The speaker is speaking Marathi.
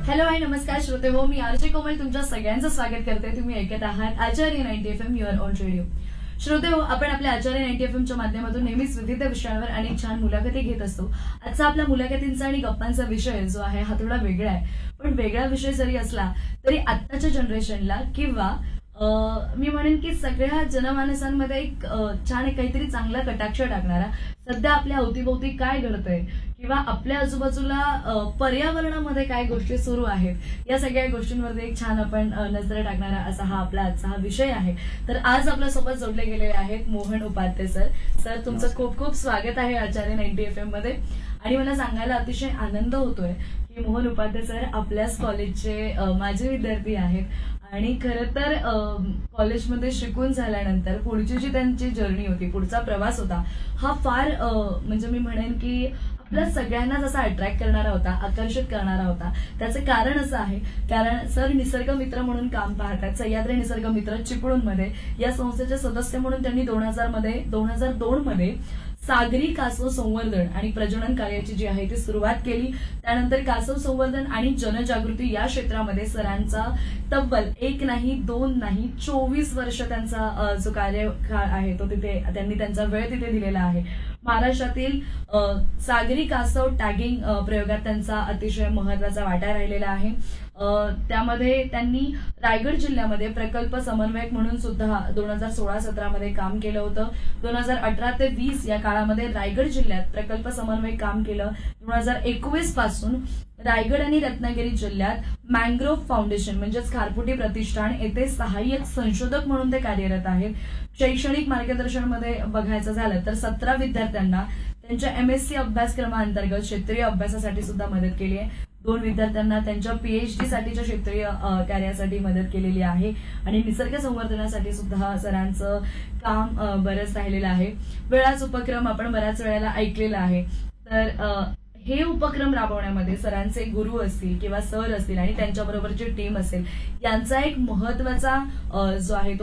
हॅलो आणि नमस्कार श्रोते हो, मी आरजे कोमल तुमच्या सगळ्यांचं स्वागत करते. तुम्ही ऐकत आहात आचार्य 90 FM युअर ऑन रेडिओ. श्रोते हो, आपण आपल्या आचार्य 90 FM च्या माध्यमातून नेहमीच विविध विषयांवर अनेक छान मुलाखती घेत असतो. आजचा आपल्या मुलाखतींचा आणि गप्पांचा विषय जो आहे हा थोडा वेगळा आहे. पण वेगळा विषय जरी असला तरी आत्ताच्या जनरेशनला किंवा मी म्हणेन की सगळ्या जनमानसांमध्ये एक छान एक काहीतरी चांगला कटाक्ष टाकणारा, सध्या आपल्या अवतीभोवती काय घडतंय किंवा आपल्या आजूबाजूला पर्यावरणामध्ये काय गोष्टी सुरू आहेत, या सगळ्या गोष्टींवरती एक छान आपण नजर टाकणारा असा हा आपला आजचा हा विषय आहे. तर आज आपल्यासोबत जोडले गेलेले आहेत मोहन उपाध्ये सर. सर, तुमचं खूप खूप स्वागत आहे आचार्य 90 FM मध्ये. आणि मला सांगायला अतिशय आनंद होतोय की मोहन उपाध्ये सर आपल्याच कॉलेजचे माजी विद्यार्थी आहेत. आणि खरं तर कॉलेजमध्ये शिकून झाल्यानंतर पुढची जी त्यांची जर्नी होती, पुढचा प्रवास होता, हा फार म्हणजे मी म्हणेन की आपल्या सगळ्यांनाच असा अट्रॅक्ट करणारा होता, आकर्षित करणारा होता. त्याचं कारण असं आहे, कारण सर निसर्ग मित्र म्हणून काम पाहतात. सह्याद्री निसर्ग मित्र चिपळूणमध्ये या संस्थेचे सदस्य म्हणून त्यांनी 2002 मध्ये सागरी कासव संवर्धन आणि प्रजनन कार्याची जी आहे ती सुरुवात केली. त्यानंतर कासव संवर्धन आणि जनजागृती या क्षेत्रामध्ये सरांचा तब्बल 1 नाही 2 नाही 24 वर्ष त्यांचा जो कार्यकाळ आहे तो तिथे त्यांनी त्यांचा वेळ तिथे दिलेला आहे. महाराष्ट्रातील सागरी कासव टॅगिंग प्रयोगात त्यांचा अतिशय महत्वाचा वाटा राहिलेला आहे. त्यामध्ये त्यांनी रायगड जिल्ह्यामध्ये प्रकल्प समन्वयक म्हणून सुद्धा 2016-17 मध्ये काम केलं होतं. 2018 ते 20 या काळामध्ये रायगड जिल्ह्यात प्रकल्प समन्वयक काम केलं. 2021 पासून रायगड आणि रत्नागिरी जिल्ह्यात मॅंग्रोव्ह फाउंडेशन म्हणजेच खारफुटी प्रतिष्ठान येथे सहाय्यक संशोधक म्हणून ते कार्यरत आहेत. शैक्षणिक मार्गदर्शनमध्ये बघायचं झालं तर 17 विद्यार्थ्यांना त्यांच्या MSc अभ्यासक्रमाअंतर्गत क्षेत्रीय अभ्यासासाठी सुद्धा मदत केली आहे. 2 विद्यार्थ्यांना त्यांच्या PhD साठीच्या क्षेत्रीय कार्यासाठी मदत केलेली आहे. आणि निसर्ग संवर्धनासाठी सुद्धा सरांचं काम बरंच राहिलेलं आहे. वेळाच उपक्रम आपण बऱ्याच वेळेला ऐकलेला आहे. तर हे उपक्रम राबवण्यामध्ये सरांचे गुरु असतील किंवा सर असतील आणि त्यांच्याबरोबरची टीम असेल, यांचा एक महत्वाचा जो आहे तो